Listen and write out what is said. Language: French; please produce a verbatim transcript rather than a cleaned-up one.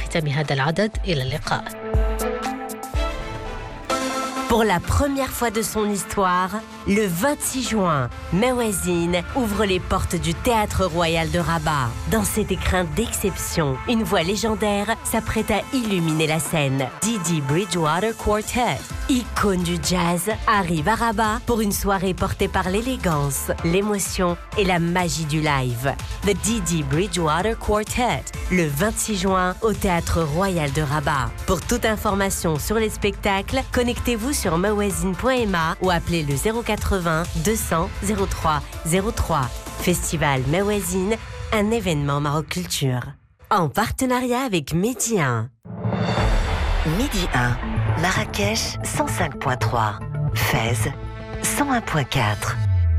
نختم هذا العدد. إلى اللقاء. Pour la première fois de son histoire, le vingt-six juin, Mawazine ouvre les portes du Théâtre Royal de Rabat. Dans cet écrin d'exception, une voix légendaire s'apprête à illuminer la scène. Didi Bridgewater Quartet, icône du jazz, arrive à Rabat pour une soirée portée par l'élégance, l'émotion et la magie du live. The Didi Bridgewater Quartet, le vingt-six juin au Théâtre Royal de Rabat. Pour toute information sur les spectacles, connectez-vous sur mawazine point m a ou appelez le zéro quatre-vingts deux cents zéro trois zéro trois. Festival Mawazine, un événement Maroc Culture. En partenariat avec Midi un. Midi un, Marrakech cent cinq point trois, Fès cent un point quatre.